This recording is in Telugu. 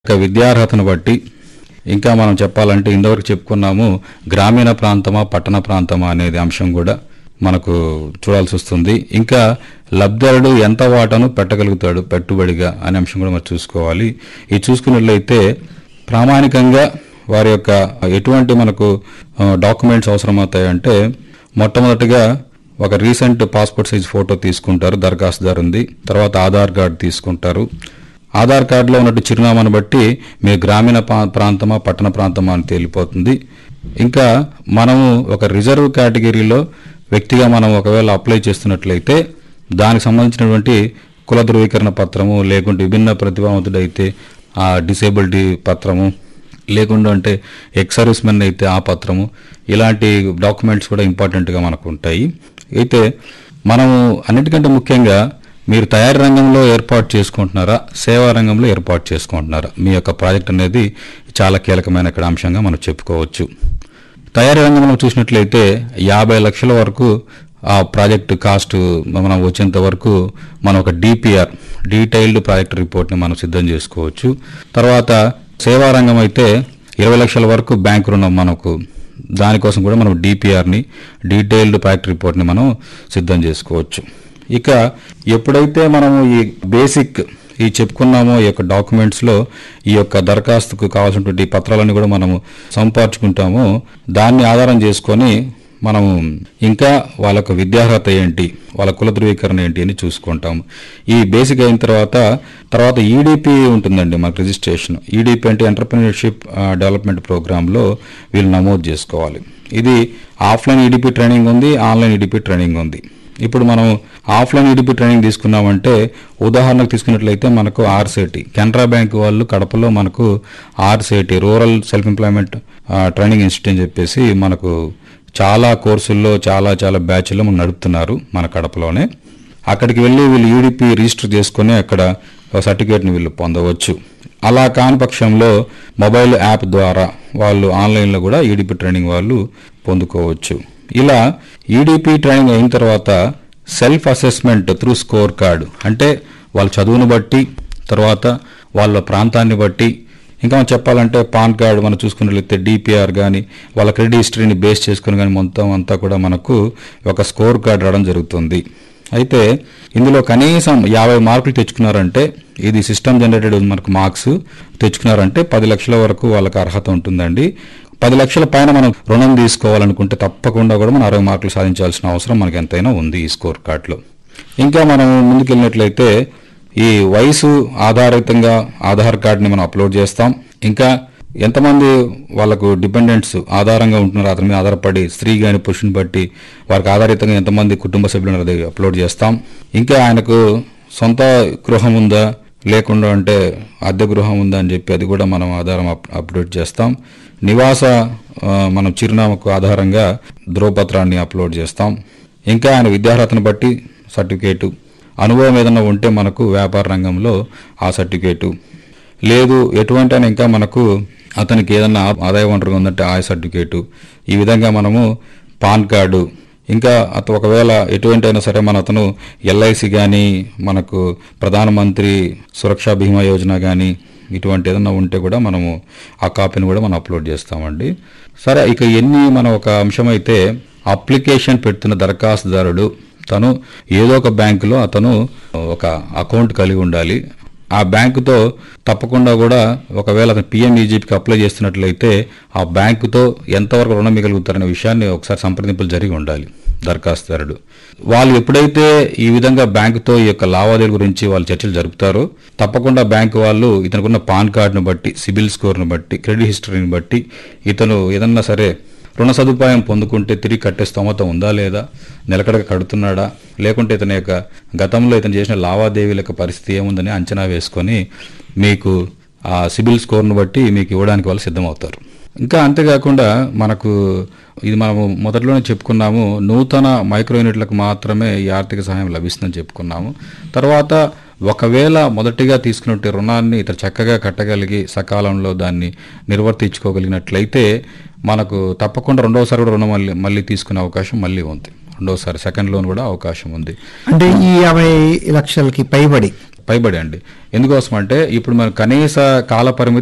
విద్యార్హతను బట్టి ఇంకా మనం చెప్పాలంటే ఇంతవరకు చెప్పుకున్నాము గ్రామీణ ప్రాంతమా పట్టణ ప్రాంతమా అనేది అంశం కూడా మనకు చూడాల్సి వస్తుంది. ఇంకా లబ్ధిదారుడు ఎంత వాటాను పెట్టగలుగుతాడు పెట్టుబడిగా అనే అంశం కూడా మనం చూసుకోవాలి. ఇది చూసుకున్నట్లయితే ప్రామాణికంగా వారి యొక్క ఎటువంటి మనకు డాక్యుమెంట్స్ అవసరమవుతాయంటే మొట్టమొదటిగా ఒక రీసెంట్ పాస్పోర్ట్ సైజ్ ఫోటో తీసుకుంటారు దరఖాస్తుదారుంది. తర్వాత ఆధార్ కార్డు తీసుకుంటారు. ఆధార్ కార్డులో ఉన్నట్టు చిరునామాను బట్టి మీరు గ్రామీణ ప్రాంతమా పట్టణ ప్రాంతమా అని తేలిపోతుంది. ఇంకా మనము ఒక రిజర్వ్ కేటగిరీలో వ్యక్తిగా మనం ఒకవేళ అప్లై చేస్తున్నట్లయితే దానికి సంబంధించినటువంటి కుల ధృవీకరణ పత్రము, లేకుంటే విభిన్న ప్రతిభావంతుడైతే ఆ డిసేబిలిటీ పత్రము, లేకుండా అంటే ఎక్స్ సర్వీస్ మెన్ అయితే ఆ పత్రము, ఇలాంటి డాక్యుమెంట్స్ కూడా ఇంపార్టెంట్గా మనకు ఉంటాయి. అయితే మనము అన్నిటికంటే ముఖ్యంగా మీరు తయారీ రంగంలో ఏర్పాటు చేసుకుంటున్నారా, సేవా రంగంలో ఏర్పాటు చేసుకుంటున్నారా, మీ యొక్క ప్రాజెక్ట్ అనేది చాలా కీలకమైన ఇక్కడ అంశంగా మనం చెప్పుకోవచ్చు. తయారీ రంగంలో చూసినట్లయితే 50 లక్షల వరకు ఆ ప్రాజెక్టు కాస్ట్ మనం వచ్చేంత వరకు మనం ఒక డిపిఆర్ డీటెయిల్డ్ ప్రాజెక్ట్ రిపోర్ట్ని మనం సిద్ధం చేసుకోవచ్చు. తర్వాత సేవా రంగం అయితే 20 లక్షల వరకు బ్యాంక్ రుణం మనకు, దానికోసం కూడా మనం డిపిఆర్ని డీటెయిల్డ్ ప్రాజెక్ట్ రిపోర్ట్ని మనం సిద్ధం చేసుకోవచ్చు. ఇక ఎప్పుడైతే మనము ఈ బేసిక్ ఈ చెప్పుకున్నామో ఈ యొక్క డాక్యుమెంట్స్లో ఈ యొక్క దరఖాస్తుకు కావాల్సినటువంటి పత్రాలన్నీ కూడా మనము సంపార్చుకుంటామో దాన్ని ఆధారం చేసుకొని మనము ఇంకా వాళ్ళ యొక్క విద్యార్హత ఏంటి, వాళ్ళ కుల ధృవీకరణ ఏంటి అని చూసుకుంటాము. ఈ బేసిక్ అయిన తర్వాత ఈడిపి ఉంటుందండి మనకు రిజిస్ట్రేషన్. ఈడిపి అంటే ఎంటర్‌ప్రెన్యూర్‌షిప్ డెవలప్మెంట్ ప్రోగ్రాంలో వీళ్ళు నమోదు చేసుకోవాలి. ఇది ఆఫ్లైన్ ఈడిపి ట్రైనింగ్ ఉంది, ఆన్లైన్ ఈడిపి ట్రైనింగ్ ఉంది. ఇప్పుడు మనం ఆఫ్లైన్ ఈడిపి ట్రైనింగ్ తీసుకున్నామంటే ఉదాహరణకు తీసుకున్నట్లయితే మనకు ఆర్సేటి కెనరా బ్యాంక్ వాళ్ళు కడపలో మనకు ఆర్సేటి rural self employment training institute అని చెప్పేసి మనకు చాలా కోర్సుల్లో చాలా బ్యాచ్లో మనం నడుపుతున్నారు మన కడపలోనే. అక్కడికి వెళ్ళి వీళ్ళు ఈడిపి రిజిస్టర్ చేసుకుని అక్కడ సర్టిఫికేట్ని వీళ్ళు పొందవచ్చు. అలా కాని పక్షంలో మొబైల్ యాప్ ద్వారా వాళ్ళు ఆన్లైన్లో కూడా ఈడిపి ట్రైనింగ్ వాళ్ళు పొందుకోవచ్చు. ఇలా ఈడిపి ట్రైనింగ్ అయిన తర్వాత self assessment through score card అంటే వాళ్ళ చదువును బట్టి, తర్వాత వాళ్ళ ప్రాంతాన్ని బట్టి, ఇంకా మనం చెప్పాలంటే పాన్ కార్డు మనం చూసుకున్నట్లయితే డిపిఆర్ కానీ వాళ్ళ క్రెడిట్ హిస్టరీని బేస్ చేసుకుని కానీ మొత్తం అంతా కూడా మనకు ఒక స్కోర్ కార్డు రావడం జరుగుతుంది. అయితే ఇందులో కనీసం 50 మార్కులు తెచ్చుకున్నారంటే ఇది సిస్టమ్ జనరేటెడ్ మనకు మార్క్స్ తెచ్చుకున్నారంటే 10 లక్షల వరకు వాళ్ళకి అర్హత ఉంటుందండి. 10 లక్షల పైన మనం రుణం తీసుకోవాలనుకుంటే తప్పకుండా కూడా మనం 60 మార్కులు సాధించాల్సిన అవసరం మనకు ఎంతైనా ఉంది ఈ స్కోర్ కార్డులో. ఇంకా మనం ముందుకెళ్ళినట్లయితే ఈ వయసు ఆధారితంగా ఆధార్ కార్డుని మనం అప్లోడ్ చేస్తాం. ఇంకా ఎంతమంది వాళ్ళకు డిపెండెంట్స్ ఆధారంగా ఉంటున్నారు అతని మీద ఆధారపడి స్త్రీ కానీ పురుషుని బట్టి వారికి ఆధారితంగా ఎంతమంది కుటుంబ సభ్యులు అది అప్లోడ్ చేస్తాం. ఇంకా ఆయనకు సొంత గృహం ఉందా, లేకుండా అంటే అద్దె గృహం ఉందా అని చెప్పి అది కూడా మనం ఆధారం అప్డేట్ చేస్తాం. నివాస మనం చిరునామాకు ఆధారంగా ధ్రువపత్రాన్ని అప్లోడ్ చేస్తాం. ఇంకా ఆయన విద్యార్హతను బట్టి సర్టిఫికేటు, అనుభవం ఏదైనా ఉంటే మనకు వ్యాపార రంగంలో ఆ సర్టిఫికేటు, లేదు ఎటువంటి అయినా ఇంకా మనకు అతనికి ఏదన్నా ఆదాయ వనరుగా ఉందంటే ఆ సర్టిఫికేటు, ఈ విధంగా మనము పాన్ కార్డు, ఇంకా ఒకవేళ ఎటువంటి అయినా సరే అతను ఎల్ఐసి కానీ మనకు ప్రధానమంత్రి సురక్షా బీమా యోజన కానీ ఇటువంటి ఏదన్నా ఉంటే కూడా మనము ఆ కాపీని కూడా మనం అప్లోడ్ చేస్తామండి. సరే, ఇక ఎన్ని మనం ఒక అంశం అయితే అప్లికేషన్ పెడుతున్న దరఖాస్తుదారుడు తను ఏదో ఒక బ్యాంకులో అతను ఒక అకౌంట్ కలిగి ఉండాలి. ఆ బ్యాంకుతో తప్పకుండా కూడా ఒకవేళ అతను పిఎంఈజీపీకి అప్లై చేస్తున్నట్లయితే ఆ బ్యాంకుతో ఎంతవరకు రుణం మిగలుగుతారనే విషయాన్ని ఒకసారి సంప్రదింపులు జరిగి ఉండాలి దరఖాస్తుదారుడు. వాళ్ళు ఎప్పుడైతే ఈ విధంగా బ్యాంకుతో ఈ యొక్క లావాదేవీల గురించి వాళ్ళు చర్చలు జరుపుతారో తప్పకుండా బ్యాంకు వాళ్ళు ఇతనుకున్న పాన్ కార్డును బట్టి, సిబిల్ స్కోర్ను బట్టి, క్రెడిట్ హిస్టరీని బట్టి ఇతను ఏదన్నా సరే రుణ సదుపాయం పొందుకుంటే తిరిగి కట్టే స్తోమత ఉందా లేదా, నిలకడగా కడుతున్నాడా, లేకుంటే ఇతని యొక్క గతంలో ఇతను చేసిన లావాదేవీల యొక్క పరిస్థితి ఏముందని అంచనా వేసుకొని మీకు ఆ సిబిల్ స్కోర్ను బట్టి మీకు ఇవ్వడానికి వాళ్ళు సిద్ధమవుతారు. ఇంకా అంతేకాకుండా మనకు ఇది మనము మొదట్లోనే చెప్పుకున్నాము, నూతన మైక్రో యూనిట్లకు మాత్రమే ఈ ఆర్థిక సహాయం లభిస్తుందని చెప్పుకున్నాము. తర్వాత ఒకవేళ మొదటిగా తీసుకున్నట్టు రుణాన్ని ఇతను చక్కగా కట్టగలిగి సకాలంలో దాన్ని నిర్వర్తించుకోగలిగినట్లయితే మనకు తప్పకుండా రెండోసారి కూడా రుణం మళ్ళీ తీసుకునే అవకాశం మళ్ళీ ఉంది. రెండోసారి సెకండ్ లోన్ కూడా అవకాశం ఉంది. అంటే ఈ 50 లక్షలకి పైబడి పైబడి అండి. ఎందుకోసం అంటే ఇప్పుడు మన కనీస కాల పరిమితి